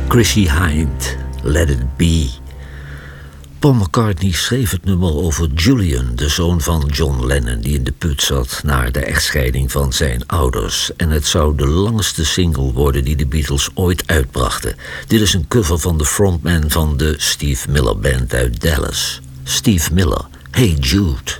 Chrissie Hynde, Let It Be. Paul McCartney schreef het nummer over Julian, de zoon van John Lennon, die in de put zat na de echtscheiding van zijn ouders. En het zou de langste single worden die de Beatles ooit uitbrachten. Dit is een cover van de frontman van de Steve Miller Band uit Dallas. Steve Miller, Hey Jude.